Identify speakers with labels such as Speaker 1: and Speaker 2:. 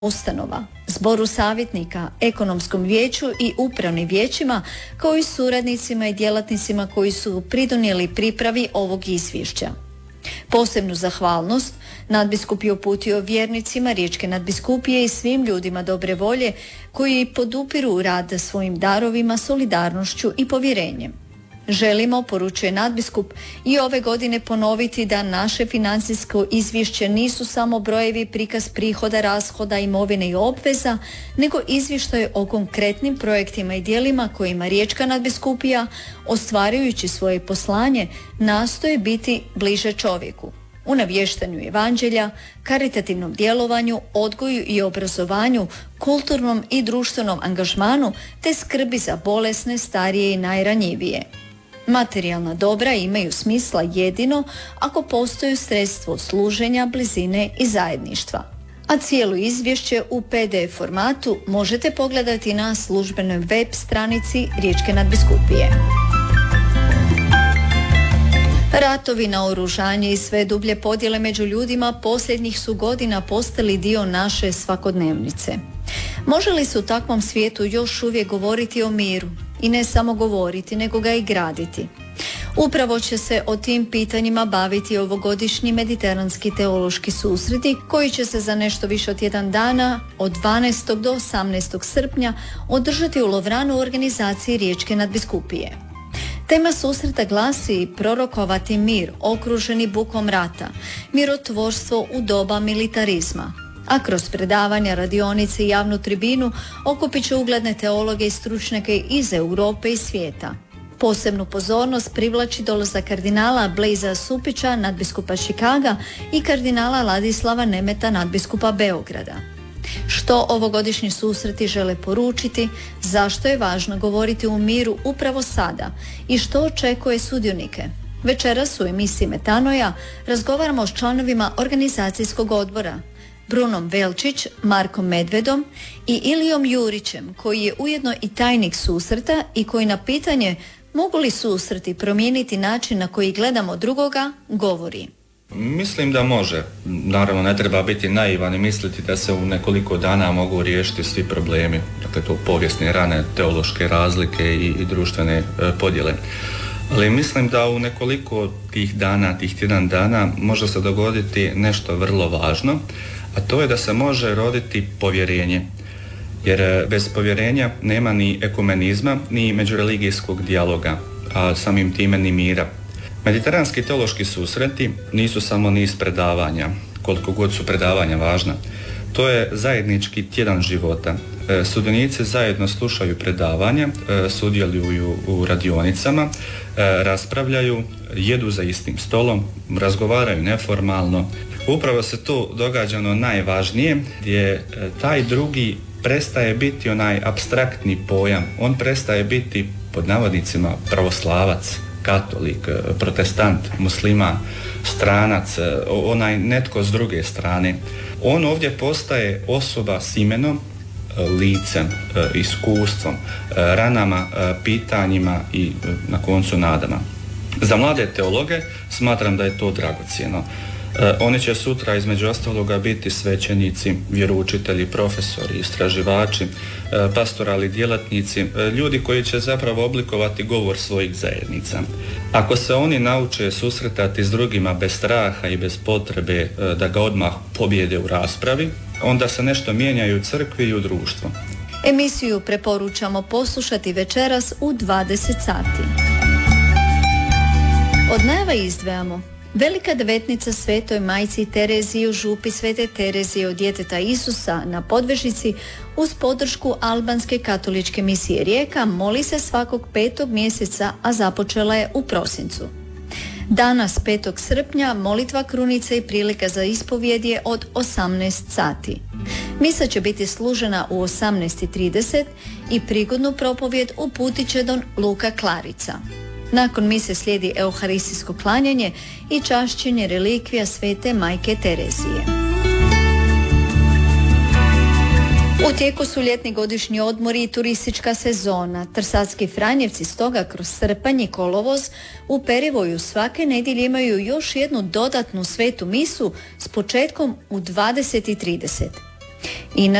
Speaker 1: ustanova, zboru savjetnika, ekonomskom vijeću i upravnim vijećima, kao i suradnicima i djelatnicima koji su pridonijeli pripravi ovog izvješća. Posebnu zahvalnost nadbiskup je uputio vjernicima Riječke nadbiskupije i svim ljudima dobre volje koji podupiru rad svojim darovima, solidarnošću i povjerenjem. Želimo, poručuje nadbiskup, i ove godine ponoviti da naše financijsko izvješće nisu samo brojevi, prikaz prihoda, rashoda, imovine i obveza, nego izvještaj o konkretnim projektima i djelima kojima Riječka nadbiskupija, ostvarujući svoje poslanje, nastoje biti bliže čovjeku. U navještanju evanđelja, karitativnom djelovanju, odgoju i obrazovanju, kulturnom i društvenom angažmanu te skrbi za bolesne, starije i najranjivije. Materijalna dobra imaju smisla jedino ako postoji sredstvo služenja, blizine i zajedništva. A cijelo izvješće u PDF formatu možete pogledati na službenoj web stranici Riječke nadbiskupije. Ratovi, naoružanje i sve dublje podjele među ljudima posljednjih su godina postali dio naše svakodnevnice. Može li se u takvom svijetu još uvijek govoriti o miru? I ne samo govoriti, nego ga i graditi. Upravo će se o tim pitanjima baviti ovogodišnji mediteranski teološki susreti koji će se za nešto više od tjedan dana od 12. do 18. srpnja održati u Lovranu u organizaciji Riječke nadbiskupije. Tema susreta glasi prorokovati mir, okruženi bukom rata, mirotvorstvo u doba militarizma. A kroz predavanja, radionice i javnu tribinu okupit će ugledne teologe i stručnjake iz Europe i svijeta. Posebnu pozornost privlači dolazak kardinala Blejza Supića, nadbiskupa Chicaga, i kardinala Ladislava Nemeta, nadbiskupa Beograda. Što ovogodišnji susreti žele poručiti, zašto je važno govoriti o miru upravo sada i što očekuje sudionike? Večeras u emisiji Metanoja razgovaramo s članovima organizacijskog odbora, Brunom Velčić, Markom Medvedom i Ilijom Jurićem, koji je ujedno i tajnik susreta i koji na pitanje mogu li susreti promijeniti način na koji gledamo drugoga, govori.
Speaker 2: Mislim da može. Naravno, ne treba biti naivan i misliti da se u nekoliko dana mogu riješiti svi problemi. Dakle, to povijesne rane, teološke razlike i društvene podjele. Ali mislim da u nekoliko tih dana, tih tjedan dana, može se dogoditi nešto vrlo važno, a to je da se može roditi povjerenje. Jer bez povjerenja nema ni ekumenizma, ni međureligijskog dijaloga, a samim time ni mira. Mediteranski teološki susreti nisu samo niz predavanja, koliko god su predavanja važna. To je zajednički tjedan života. Sudionici zajedno slušaju predavanja, sudjeluju u radionicama, raspravljaju, jedu za istim stolom, razgovaraju neformalno. Upravo se to događa ono najvažnije, gdje taj drugi prestaje biti onaj apstraktni pojam. On prestaje biti, pod navodnicima, pravoslavac, katolik, protestant, musliman, stranac, onaj netko s druge strane. On ovdje postaje osoba s imenom, licem, iskustvom, ranama, pitanjima i na koncu nadama. Za mlade teologe smatram da je to dragocjeno. Oni će sutra između ostaloga biti svećenici, vjeroučitelji, profesori, istraživači, pastorali djelatnici, ljudi koji će zapravo oblikovati govor svojih zajednica. Ako se oni nauče susretati s drugima bez straha i bez potrebe da ga odmah pobjede u raspravi, onda se nešto mijenja i u crkvi i u društvu.
Speaker 1: Emisiju preporučamo poslušati večeras u 20 sati. Od najava izdvajamo Velika devetnica Svetoj majci Tereziji u župi Svete Terezije od djeteta Isusa na Podvežnici uz podršku Albanske katoličke misije Rijeka moli se svakog 5. mjeseca, a započela je u prosincu. Danas 5. srpnja molitva krunice i prilika za ispovjed je od 18 sati. Misa će biti služena u 18:30 i prigodnu propovjed uputit će don Luka Klarica. Nakon mise slijedi euharistijsko klanjanje i čašćenje relikvija Svete majke Terezije. U tijeku su ljetni godišnji odmori i turistička sezona. Trsatski Franjevci stoga kroz srpanj i kolovoz u Perivoju svake nedjelje imaju još jednu dodatnu svetu misu s početkom u 20:30. I